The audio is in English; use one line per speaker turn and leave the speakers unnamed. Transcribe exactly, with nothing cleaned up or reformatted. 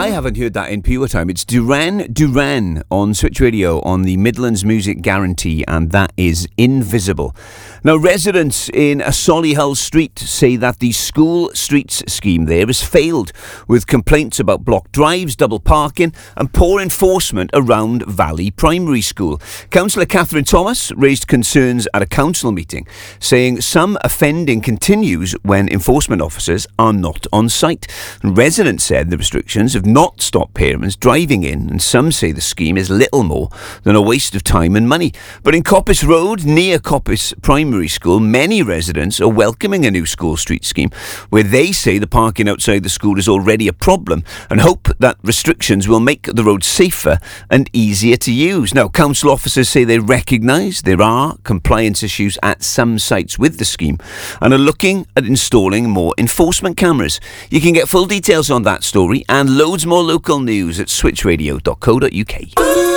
I haven't heard that in pure time. It's Duran Duran on Switch Radio on the Midlands Music Guarantee, and that is Invisible. Now, residents in a Solihull Street say that the school streets scheme there has failed, with complaints about blocked drives, double parking and poor enforcement around Valley Primary School. Councillor Catherine Thomas raised concerns at a council meeting, saying some offending continues when enforcement officers are not on site. Residents said the restrictions have not stopped parents driving in, and some say the scheme is little more than a waste of time and money. But in Coppice Road, near Coppice Primary School, many residents are welcoming a new school street scheme, where they say the parking outside the school is already a problem and hope that restrictions will make the road safer and easier to use. Now, council officers say they recognise there are compliance issues at some sites with the scheme and are looking at installing more enforcement cameras. You can get full details on that story and loads more local news at switch radio dot co dot uk.